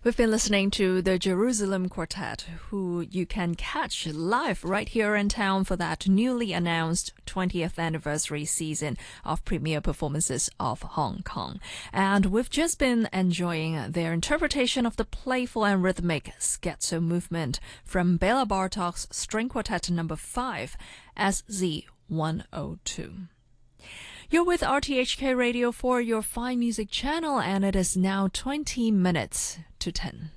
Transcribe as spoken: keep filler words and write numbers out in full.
We've been listening to the Jerusalem Quartet, who you can catch live right here in town for that newly announced twentieth anniversary season of premiere performances of Hong Kong. And we've just been enjoying their interpretation of the playful and rhythmic scherzo movement from Bela Bartok's String Quartet number five, S Z one oh two. You're with R T H K Radio for your Fine Music channel, and it is now twenty minutes to ten.